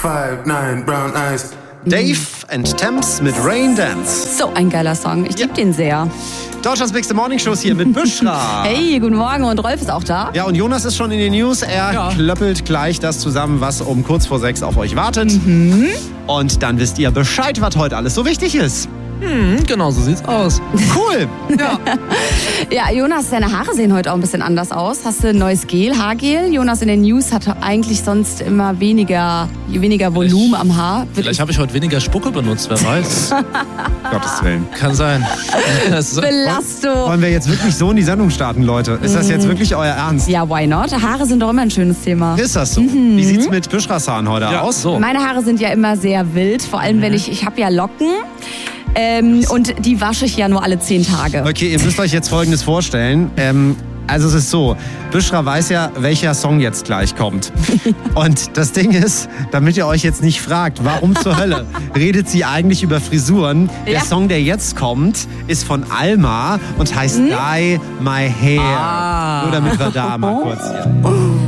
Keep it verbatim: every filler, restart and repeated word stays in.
five nine brown eyes. Dave and Thames mit Rain Dance. So ein geiler Song. Ich liebe den sehr. Deutschlands Bigste Morningshows hier mit Büschra. Hey, guten Morgen. Und Rolf ist auch da. Ja, und Jonas ist schon in den News. Er Ja. klöppelt gleich das zusammen, was um kurz vor sechs auf euch wartet. Mhm. Und dann wisst ihr Bescheid, was heute alles so wichtig ist. Hm, genau so sieht's aus. Cool. Ja. Ja, Jonas, deine Haare sehen heute auch ein bisschen anders aus. Hast du ein neues Gel, Haargel? Jonas in den News hat eigentlich sonst immer weniger, weniger Volumen am Haar. Vielleicht habe ich heute weniger Spucke benutzt, wer weiß. Gottes Willen. Kann sein. Das ist- Belastung. Wollen wir jetzt wirklich so in die Sendung starten, Leute? Ist das jetzt wirklich euer Ernst? Ja, why not? Haare sind doch immer ein schönes Thema. Ist das so? Wie sieht's mit Büschras Haaren heute ja, aus? so. Meine Haare sind ja immer sehr wild, vor allem wenn ich, ich habe ja Locken ähm, und die wasche ich ja nur alle zehn Tage. Okay, ihr müsst euch jetzt Folgendes vorstellen. Ähm, also es ist so, Büschra weiß ja, welcher Song jetzt gleich kommt. Und das Ding ist, damit ihr euch jetzt nicht fragt, warum zur Hölle redet sie eigentlich über Frisuren? Der Ja. Song, der jetzt kommt, ist von Alma und heißt Dye My Hair. Ah. Nur damit wir da mal kurz hier...